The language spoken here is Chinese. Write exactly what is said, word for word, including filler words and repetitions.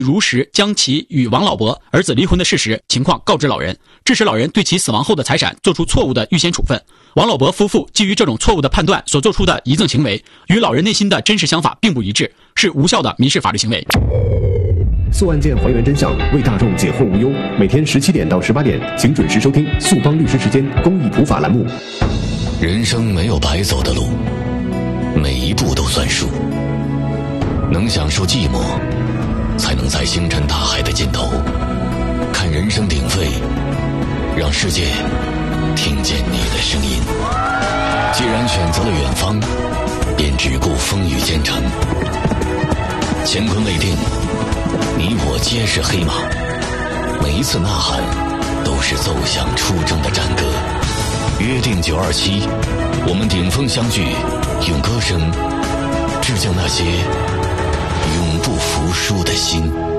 如实将其与王老伯儿子离婚的事实情况告知老人，致使老人对其死亡后的财产做出错误的预先处分。王老伯夫妇基于这种错误的判断所做出的遗赠行为，与老人内心的真实想法并不一致，是无效的民事法律行为。 诉案件还原真相，为大众解惑无忧。每天十七点到十八点，请准时收听诉帮律师时间公益普法栏目。 人生没有白走的路，每一步都算数。能享受寂寞，才能在星辰大海的尽头看人声鼎沸，让世界听见你的声音。既然选择了远方，便只顾风雨兼程。乾坤未定，你我皆是黑马，每一次呐喊都是奏响出征的战歌。约定九二七，我们顶峰相聚，用歌声致敬那些永不服输的心。